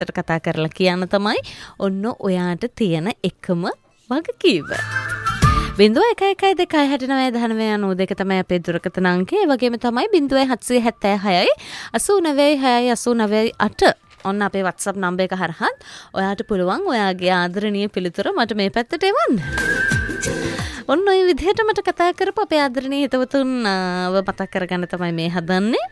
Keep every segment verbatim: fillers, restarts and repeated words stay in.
කතා කරලා කියන්න තමයි ඔන්න ඔයාට තියෙන එකම වගකීම. බිංදුව එක එකයි දෙකයි හැටනවය දහනවය අනූ දෙක තමයි අපේ දුරකථන අංකය. ඒ වගේම තමයි බිංදුවයි හත්සිය හැත්තෑ හයයි අසූ නවයයි හයයි අසූ නවයයි අට. ඔන්න අපේ WhatsApp නම්බර් එක හරහා ඔයාට පුළුවන් ඔයාගේ ආදරණීය පිළිතුර මට මේ පැත්තට එවන්න. ඔන්න ඔය විදිහට මට කතා කරපු අපේ ආදරණීය හිතවතුන්ව මතක් කරගන්න තමයි මේ හදන්නේ.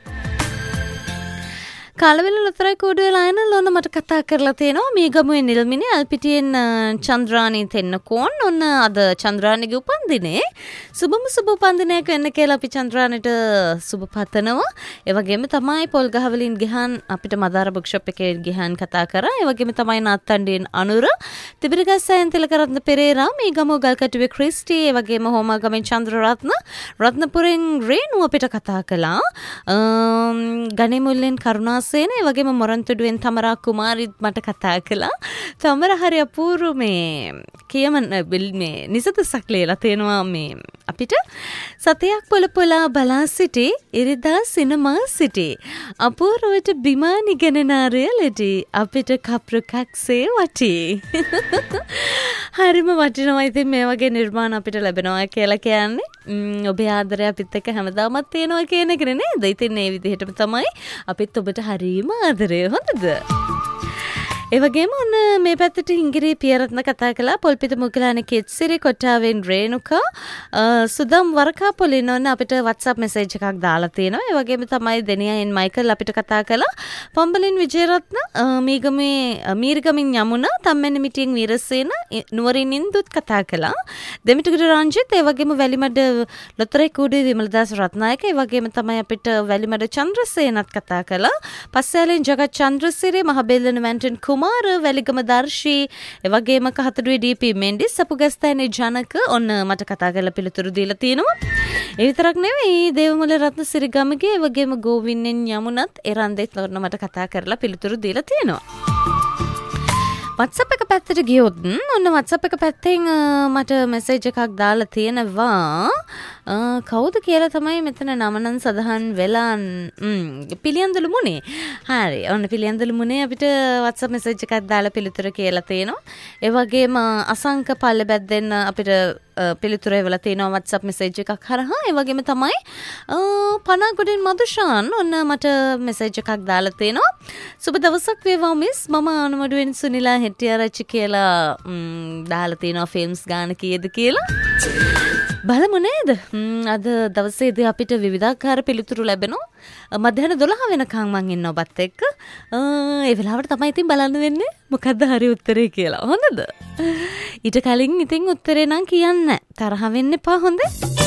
කාලවෙල ලොතරයි කෝඩු වෙලා යන ලොන්න මට කතා කරලා තියෙනවා මේ ගමුවේ නිල්මිනේ අල්පිටියෙන් චන්ද්‍රානී තෙන්නකෝන්. ඔන්න අද චන්ද්‍රානීගේ උපන්දිනේ. සුබම සුබ උපන්දිනයක් වෙන්න කියලා අපි චන්ද්‍රානීට සුබ පතනවා. ඒ වගේම තමයි පොල්ගහවලින් ගිහන් අපිට මදාර බුක් ෂොප් එකේ ගිහන් කතා කරා. ඒ වගේම තමයි නාත්තණ්ඩියෙන් අනුර, තිබිරගස්සයන් තිලකරත්න පෙරේරා, මේ ගමුව ගල්කටුවේ ක්‍රිස්ටි, ඒ වගේම හෝමාගමෙන් චන්ද්‍රරත්න, රත්නපුරෙන් රේණු අපිට කතා කළා. ගණේමුල්ලෙන් කරුණා සේන, ඒ වගේම මොරන්තොඩුවෙන් තමරා කුමාරිත් මට කතා කළා. තමර හරි අපූර්ව මේ කියමන් මේ නිසතසක් ලියලා තියෙනවා මේ අපිට. සතයක් පොළ පොලා බලා සිටි ඉරිදා සිනමා සිටි අපූර්වට බිමානි ගෙනනාරය ලෙඩි අපිට කප්රුකක්සේ වටි. හරිම වටිනවා. ඉතින් මේ වගේ නිර්මාණ අපිට ලැබෙනවා කියලා කියන්නේ ඔබේ ආදරය අපිත් එක්ක හැමදාමත් තියෙනවා කියන එක නේද? ඉතින් මේ විදිහටම තමයි අපිත් ඔබට හරිම ආදරය. හොඳද? ඒ වගේම ඔන්න මේ පැත්තට ඉංගිරි පියරත්න කතා කළා. පොල්පිට මුගලානේ කිත්සිරි කොට්ටාවෙන් රේණුකා, සුදම් වරකා පොලින් ඔන්න අපිට WhatsApp message එකක් දාලා තියෙනවා. ඒ වගේම තමයි දෙනියන් මයිකල් අපිට කතා කළා. පම්බලින් විජේරත්න, මීගමේ මීර්ගමින් යමුනා, තම්මැනි මිටියෙන් වීරසේන, නුවරින් ඉන්දුත් කතා කළා. දෙමිටුගිර රංජිත්, ඒ වගේම වැලිමඩ ලොතරේ කූඩේ විමලදාස රත්නායක, ඒ වගේම තමයි අපිට වැලිමඩ චන්ද්‍රසේනත් කතා කළා. පස්සෑලෙන් ජගත් චන්ද්‍රසිරි, මහබෙල්ලන වැන්ටන් කුමාර, වැලිගම දර්ශී, ඒ වගේම කහතුඩුවේ ඩීපී මෙන්ඩිස්, සපුගස්තෑනේ ජනක ඔන්න මට කතා කරලා පිළිතුරු දීලා තියෙනවා. ඒ විතරක් නෙවෙයි දේවමුල රත්නසිරි ගමගේ, ඒ වගේම ගෝවින්නෙන් යමුනත් එරන්දෙත් ඔන්න මට කතා කරලා පිළිතුරු දීලා තියෙනවා. WhatsApp එක පැත්තට ගියොත් ඔන්න WhatsApp එක පැත්තෙන් මට message එකක් දාලා තියෙනවා. කවුද කියලා තමයි මෙතන නම නම් සඳහන් වෙලා පිළියන්දලු මුනේ. හරි. ඔන්න පිළියන්දලු මුනේ අපිට WhatsApp message එකක් දාලා පිළිතුර කියලා තියෙනවා. ඒ වගේම අසංක පල්ලෙබැද්දෙන් අපිට පිළිතුර එවලා තියෙනවා WhatsApp message එකක් හරහා. ඒ වගේම තමයි පනාගොඩින් මදුෂාන් ඔන්න මට message එකක් දාලා තියෙනවා. සුබ දවසක් වේවා මිස්. මම අනුමඩුවෙන් සුනිලා හෙට්ටිආරච්චි කියලා දාලා තියෙනවා ෆිල්ම්ස් ගාන කීයද කියලා. බලමු නේද? අද දවසේදී අපිට විවිධාකාර පිළිතුරු ලැබෙනවා. මධ්‍යහන දොළහ වෙනකන් මං ඉන්න ඔබත් එක්ක. ඒ වෙලාවට තමයි ඉතින් බලන්න වෙන්නේ මොකද්ද හරි උත්තරේ කියලා. හොඳද? ඊට කලින් ඉතින් උත්තරේ නම් කියන්න තරහ වෙන්න එපා. හොඳේ?